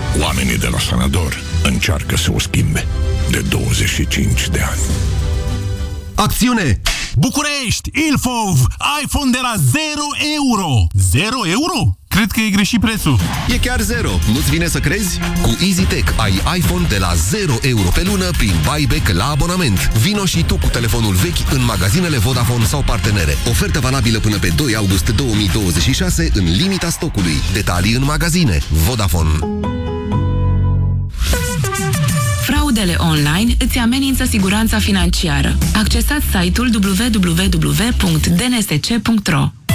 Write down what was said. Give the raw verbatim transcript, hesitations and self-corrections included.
Oamenii de la Sanador încearcă să o schimbe de douăzeci și cinci de ani. Acțiune! București! Ilfov! iPhone de la zero euro! zero euro? Cred că e greșit prețul. E chiar zero. Nu-ți vine să crezi? Cu EasyTech ai iPhone de la zero euro pe lună prin buyback la abonament. Vino și tu cu telefonul vechi în magazinele Vodafone sau partenere. Ofertă valabilă până pe doi august două mii douăzeci și șase în limita stocului. Detalii în magazine. Vodafone. Fraudele online îți amenință siguranța financiară. Accesați site-ul w w w punct d n s c punct r o.